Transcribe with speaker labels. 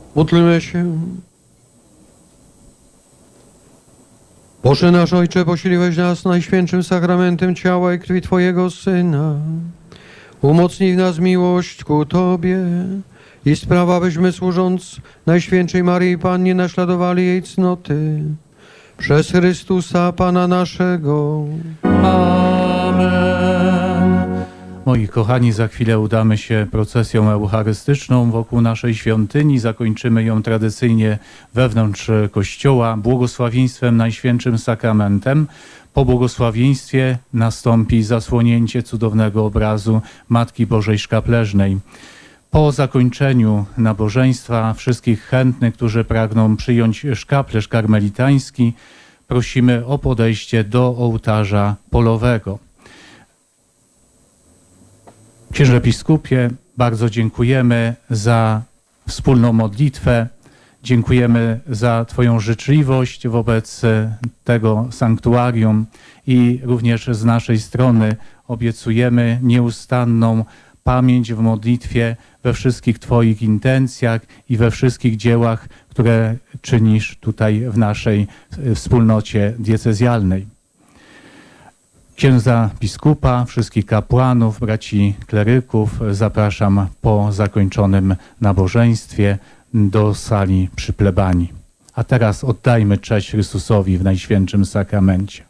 Speaker 1: Módlmy się. Boże nasz Ojcze, posiliłeś nas najświętszym sakramentem ciała i krwi Twojego Syna. Umocnij w nas miłość ku Tobie i spraw, abyśmy służąc Najświętszej Maryi Pannie naśladowali jej cnoty. Przez Chrystusa Pana naszego.
Speaker 2: Amen. Moi kochani, za chwilę udamy się procesją eucharystyczną wokół naszej świątyni. Zakończymy ją tradycyjnie wewnątrz kościoła błogosławieństwem Najświętszym Sakramentem. Po błogosławieństwie nastąpi zasłonięcie cudownego obrazu Matki Bożej Szkapleżnej. Po zakończeniu nabożeństwa wszystkich chętnych, którzy pragną przyjąć szkaplerz karmelitański, prosimy o podejście do ołtarza polowego. Księże biskupie, bardzo dziękujemy za wspólną modlitwę. Dziękujemy za Twoją życzliwość wobec tego sanktuarium i również z naszej strony obiecujemy nieustanną pamięć w modlitwie we wszystkich Twoich intencjach i we wszystkich dziełach, które czynisz tutaj w naszej wspólnocie diecezjalnej. Księdza biskupa, wszystkich kapłanów, braci kleryków zapraszam po zakończonym nabożeństwie do sali przy plebanii. A teraz oddajmy cześć Chrystusowi w Najświętszym Sakramencie.